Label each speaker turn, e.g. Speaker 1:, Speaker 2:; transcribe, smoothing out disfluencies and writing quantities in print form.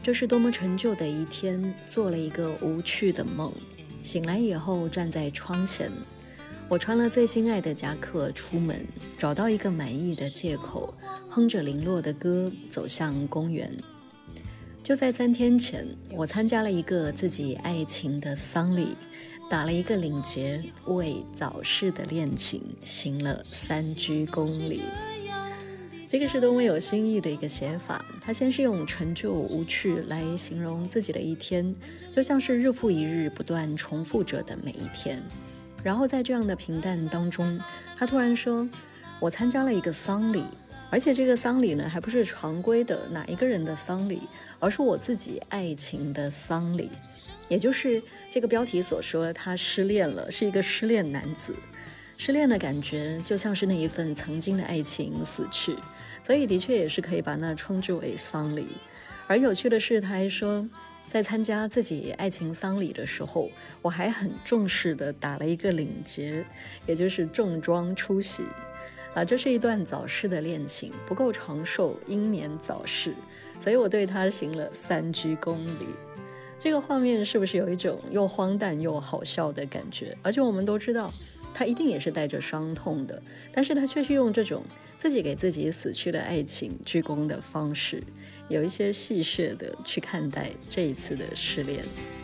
Speaker 1: 这是多么陈旧的一天，做了一个无趣的梦。醒来以后，站在窗前，我穿了最心爱的夹克出门，找到一个满意的借口，哼着零落的歌走向公园。就在3天前，我参加了一个自己爱情的丧礼，打了一个领结，为早逝的恋情行了3鞠躬礼。这个是多么有新意的一个写法，他先是用陈旧无趣来形容自己的一天，就像是日复一日不断重复着的每一天。然后在这样的平淡当中，他突然说，我参加了一个丧礼，而且这个丧礼呢，还不是常规的哪一个人的丧礼，而是我自己爱情的丧礼，也就是这个标题所说，他失恋了，是一个失恋男子。失恋的感觉就像是那一份曾经的爱情死去，所以的确也是可以把那称之为丧礼。而有趣的是，他还说，在参加自己爱情丧礼的时候，我还很重视的打了一个领结，也就是重装出席。这是一段早逝的恋情，不够长寿，英年早逝，所以我对他行了3鞠躬礼。这个画面是不是有一种又荒诞又好笑的感觉？而且我们都知道，他一定也是带着伤痛的，但是他却是用这种自己给自己死去的爱情鞠躬的方式，有一些戏谑的去看待这一次的失恋。